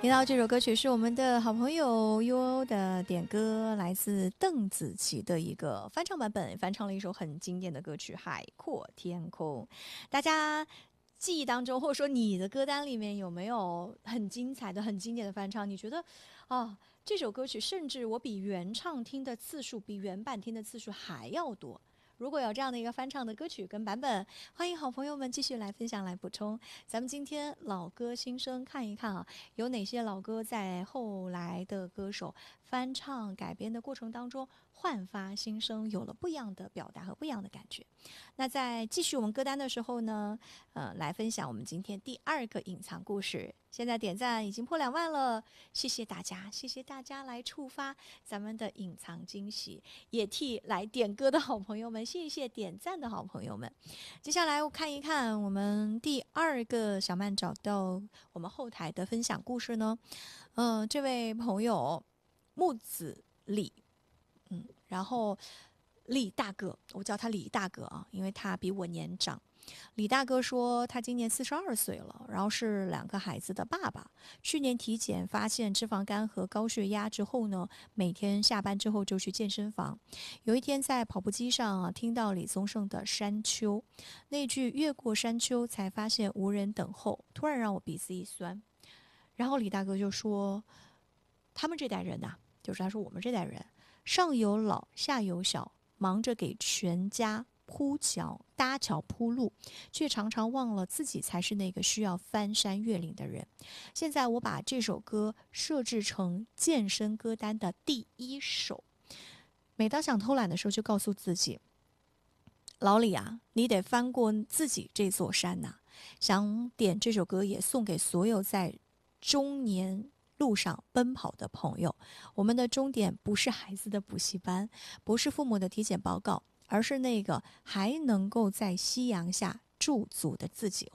听到这首歌曲是我们的好朋友悠悠的点歌，来自邓紫棋的一个翻唱版本，翻唱了一首很经典的歌曲《海阔天空》。大家记忆当中，或者说你的歌单里面有没有很精彩的、很经典的翻唱？你觉得啊，这首歌曲甚至我比原唱听的次数，比原版听的次数还要多。如果有这样的一个翻唱的歌曲跟版本，欢迎好朋友们继续来分享、来补充。咱们今天老歌新声看一看啊，有哪些老歌在后来的歌手翻唱改编的过程当中焕发新生，有了不一样的表达和不一样的感觉。那在继续我们歌单的时候呢，来分享我们今天第二个隐藏故事。现在点赞已经破2万了，谢谢大家，谢谢大家来触发咱们的隐藏惊喜，也替来点歌的好朋友们，谢谢点赞的好朋友们。接下来我看一看我们第二个小曼找到我们后台的分享故事呢，这位朋友木子李，然后李大哥，我叫他李大哥啊，因为他比我年长。李大哥说他今年42岁了，然后是2个孩子的爸爸。去年体检发现脂肪肝和高血压之后呢，每天下班之后就去健身房。有一天在跑步机上啊，听到李宗盛的《山丘》，那句越过山丘才发现无人等候，突然让我鼻子一酸。然后李大哥就说，他们这代人呐，就是他说我们这代人，上有老下有小，忙着给全家铺桥搭桥铺路，却常常忘了自己才是那个需要翻山越岭的人。现在我把这首歌设置成健身歌单的第1首，每当想偷懒的时候就告诉自己，老李啊，你得翻过自己这座山呐。想点这首歌也送给所有在中年路上奔跑的朋友，我们的终点不是孩子的补习班，不是父母的体检报告，而是那个还能够在夕阳下驻足的自己。